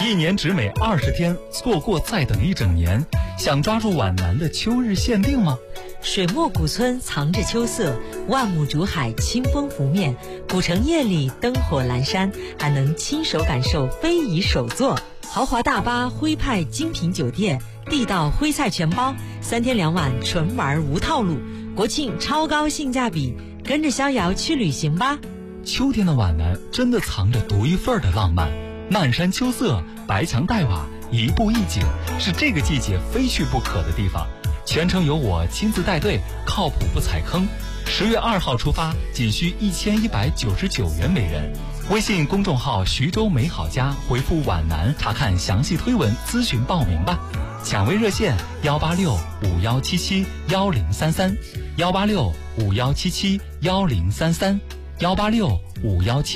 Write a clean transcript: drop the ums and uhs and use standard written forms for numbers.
一年只美20天，错过再等一整年。想抓住皖南的秋日限定吗？ 水墨古村藏着秋色，万亩竹海清风拂面，古城夜里灯火阑珊，还能亲手感受非遗手作。豪华大巴徽派精品酒店，地道徽菜全包，3天2晚纯玩无套路，国庆超高性价比，跟着逍遥去旅行吧。 秋天的皖南真的藏着独一份的浪漫，漫山秋色，白墙黛瓦，一步一景，是这个季节非去不可的地方。全程由我亲自带队，靠谱不踩坑。10月2号出发，仅需1199元每人。微信公众号徐州美好家回复皖南查看详细推文咨询报名吧。抢位热线18651771033，18651771033，1865177。